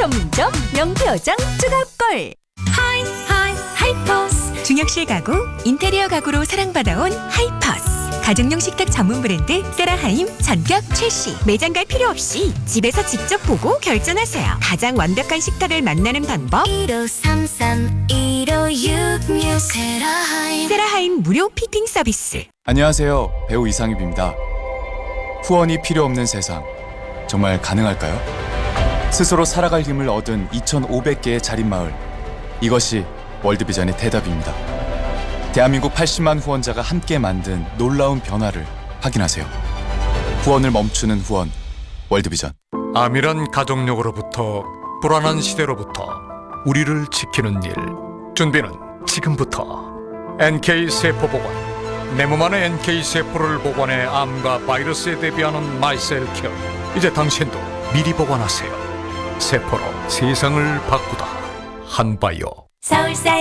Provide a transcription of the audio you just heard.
전문점 명표정 주갑골. 하이퍼스. 중역실 가구, 인테리어 가구로 사랑받아온 하이퍼스. 가정용 식탁 전문 브랜드 세라하임 전격 출시. 매장 갈 필요 없이 집에서 직접 보고 결정하세요. 가장 완벽한 식탁을 만나는 방법. 1533-1566 세라하임. 세라하임 무료 피팅 서비스. 안녕하세요. 배우 이상입입니다. 후원이 필요 없는 세상, 정말 가능할까요? 스스로 살아갈 힘을 얻은 2,500개의 자립마을, 이것이 월드비전의 대답입니다. 대한민국 80만 후원자가 함께 만든 놀라운 변화를 확인하세요. 후원을 멈추는 후원, 월드비전. 암이란 가족력으로부터, 불안한 시대로부터 우리를 지키는 일. 준비는 지금부터. NK세포보관. 내 몸 안에 NK세포를 보관해 암과 바이러스에 대비하는 마이셀케어. 이제 당신도 미리 보관하세요. 세포로 세상을 바꾸다. 한바이오. 서울살